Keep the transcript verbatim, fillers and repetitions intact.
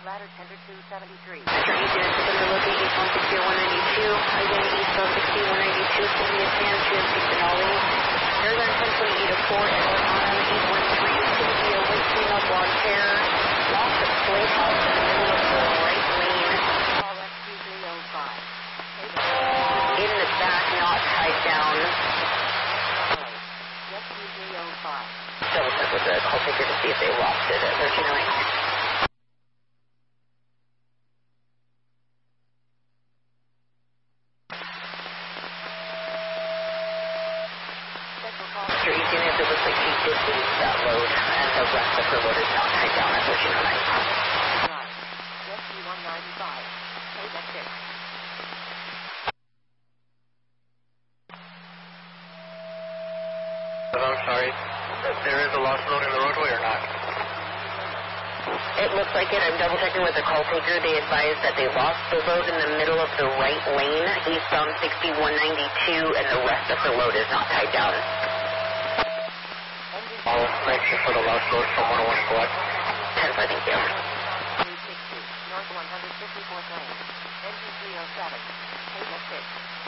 ladder tender two seventy-three. Metro East units within the location eastbound sixty one ninety-two. Again, eastbound sixty one ninety-two, sending a fan to Denali. Airline ten twenty-eight oh four, Airline on eight one three, Cynthia, waking up on care. Lost of playhouse in the middle of the right lane. Call S Q three oh five. In the back, not tied down. S Q three oh five. Double check with the call taker to see if they lost it at thirteen oh eight. Your East unit, it looks like she did lose that load, and the rest of her load is not tied down at thirteen oh nine. Right. S Q one ninety-five. Take that six. I'm sorry. There is a lost load in the roadway or not? It looks like it. I'm double checking with the call taker. They advised that they lost the load in the middle of the right lane, eastbound sixty-one ninety-two, and the rest of her load is not tied down. I'll make sure for the lost load from one oh one squad. ten five, thank you. North one fifty-fourth lane. Engine three oh seven. Take a six.